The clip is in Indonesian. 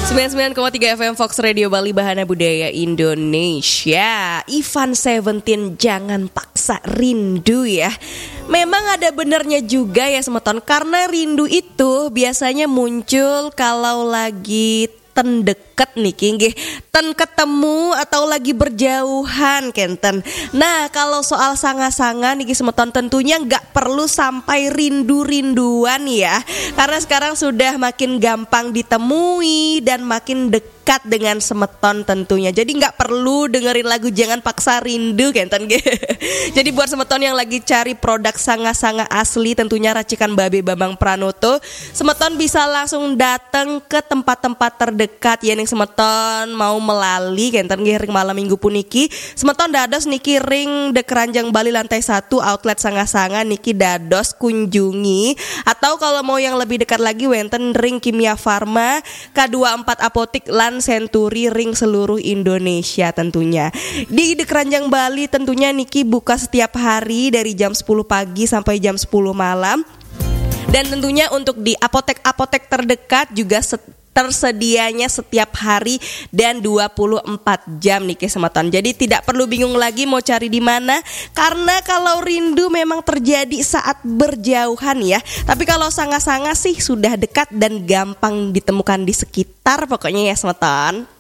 99,3 FM Fox Radio Bali, Bahana Budaya Indonesia. Ivan Seventeen, jangan paksa rindu ya. Memang ada benernya juga ya Semeton, karena rindu itu biasanya muncul kalau lagi ten deket nih nggih, ten ketemu atau lagi berjauhan kenten. Nah, kalau soal sanga-sanga niki Semeton tentunya nggak perlu sampai rindu-rinduan ya. Karena sekarang sudah makin gampang ditemui dan makin dekat dengan Semeton tentunya. Jadi nggak perlu dengerin lagu Jangan Paksa Rindu kenten nggih. Jadi buat Semeton yang lagi cari produk sanga-sanga asli tentunya racikan Babe Bambang Pranoto, Semeton bisa langsung datang ke tempat-tempat terdekat ya ning Semeton mau melali kenten nggih ring malam Minggu puniki. Semeton dados niki ring De Keranjang Bali lantai 1 outlet sanga-sanga niki dados kunjungi, atau kalau mau yang lebih dekat lagi wenten ring Kimia Farma, K24 Apotik lan Century ring seluruh Indonesia tentunya. Di De Keranjang Bali tentunya niki buka setiap hari dari jam 10 pagi sampai jam 10 malam. Dan tentunya untuk di apotek-apotek terdekat juga tersedianya setiap hari dan 24 jam nih Semeton. Jadi tidak perlu bingung lagi mau cari di mana, karena kalau rindu memang terjadi saat berjauhan ya. Tapi kalau sanga-sanga sih sudah dekat dan gampang ditemukan di sekitar pokoknya ya Semeton.